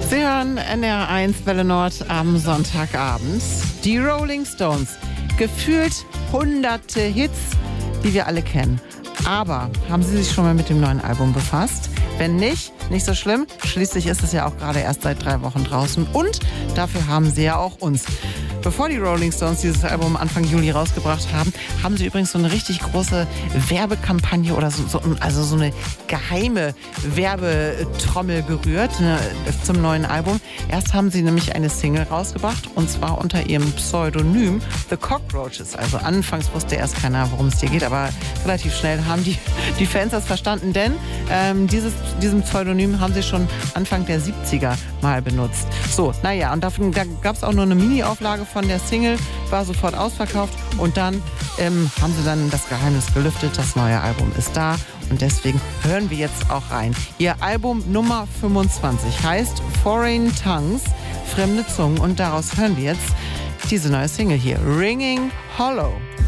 Sie hören NR1 Welle Nord am Sonntagabend. Die Rolling Stones. Gefühlt hunderte Hits, die wir alle kennen. Aber haben Sie sich schon mal mit dem neuen Album befasst? Wenn nicht, nicht so schlimm. Schließlich ist es ja auch gerade erst seit 3 Wochen draußen. Und dafür haben Sie ja auch uns. Bevor die Rolling Stones dieses Album Anfang Juli rausgebracht haben, haben sie übrigens so eine richtig große Werbekampagne oder so eine geheime Werbetrommel gerührt zum neuen Album. Erst haben sie nämlich eine Single rausgebracht und zwar unter ihrem Pseudonym The Cockroaches. Also anfangs wusste erst keiner, worum es hier geht, aber relativ schnell haben die Fans das verstanden, denn diesen Pseudonym haben sie schon Anfang der 70er mal benutzt. So, naja, und da gab es auch nur eine Mini-Auflage von der Single, war sofort ausverkauft und dann haben sie dann das Geheimnis gelüftet, das neue Album ist da und deswegen hören wir jetzt auch rein. Ihr Album Nummer 25 heißt Foreign Tongues, fremde Zungen und daraus hören wir jetzt diese neue Single hier, Ringing Hollow.